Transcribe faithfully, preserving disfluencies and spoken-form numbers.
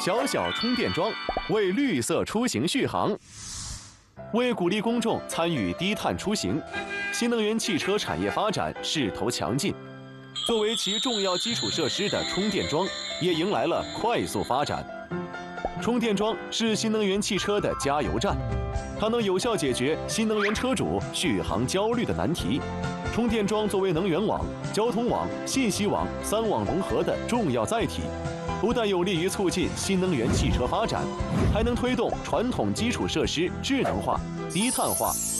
小小充电桩为绿色出行续航。为鼓励公众参与低碳出行，新能源汽车产业发展势头强劲。作为其重要基础设施的充电桩，也迎来了快速发展。充电桩是新能源汽车的加油站，它能有效解决新能源车主续航焦虑的难题。充电桩作为能源网、交通网、信息网三网融合的重要载体，不但有利于促进新能源汽车发展，还能推动传统基础设施智能化、低碳化、